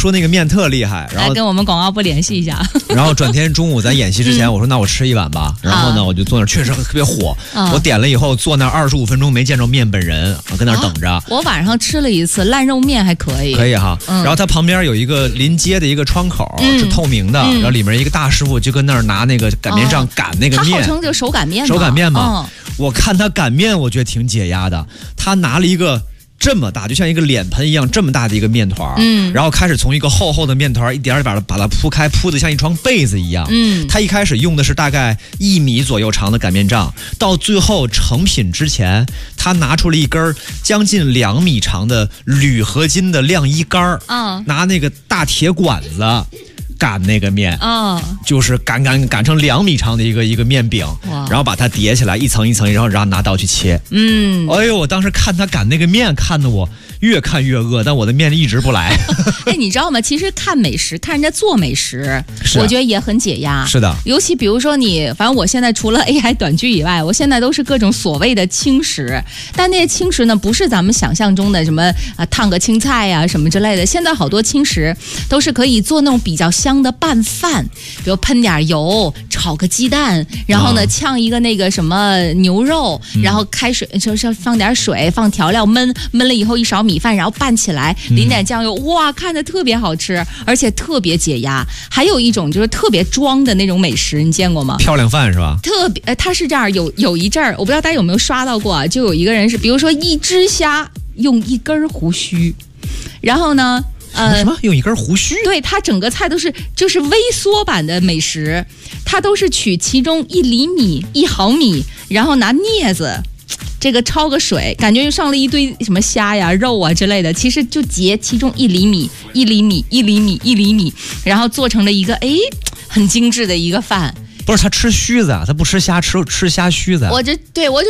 说那个面特厉害，然后来跟我们广告部联系一下。 然后转天中午咱演戏之前，我说那我吃一碗吧。然后呢，我就坐那儿，确实特别火。我点了以后，坐那儿25分钟没见着面本人，跟那儿等着。 我晚上吃了一次烂肉面，还可以。 可以哈。然后它旁边有一个临街的一个窗口，是透明的，然后里面一个大师傅就跟那儿拿那个擀面杖擀那个面。 他号称就手擀面。 手擀面嘛。我看他擀面，我觉得挺解压的。他拿了一个这么大，就像一个脸盆一样这么大的一个面团，然后开始从一个厚厚的面团一点点把它铺开，铺得像一床被子一样。他一开始用的是大概1米左右长的擀面杖，到最后成品之前，他拿出了一根将近2米长的铝合金的晾衣杆，拿那个大铁管子擀那个面，就是擀成2米长的一个面饼，然后把它叠起来一层一层，然后拿刀去切。哎呦，我当时看他擀那个面，看得我越看越饿，但我的面一直不来。 哎，你知道吗？其实看美食，看人家做美食，我觉得也很解压。 是的， 尤其比如说你，反正我现在除了 AI 短剧以外，我现在都是各种所谓的轻食，但那些轻食呢，不是咱们想象中的什么烫个青菜呀什么之类的。现在好多轻食都是可以做那种比较香的拌饭，比如喷点油，炒个鸡蛋，然后呢炝一个那个什么牛肉，然后开水就是放点水，放调料焖了以后一勺米饭，然后拌起来，淋点酱油，哇，看着特别好吃，而且特别解压。还有一种就是特别装的那种美食，你见过吗？ 漂亮饭是吧？ 特别，它是这样，有一阵儿，我不知道大家有没有刷到过啊，就有一个人是，比如说一只虾用1根胡须，然后呢。 什么用1根胡须？ 对，它整个菜都是就是微缩版的美食，它都是取其中1厘米、1毫米，然后拿镊子这个焯个水，感觉又上了一堆什么虾呀、肉啊之类的，其实就截其中1厘米、1厘米、1厘米、1厘米，然后做成了一个很精致的一个饭。 不是他吃须子啊，他不吃虾，吃虾须子。 我就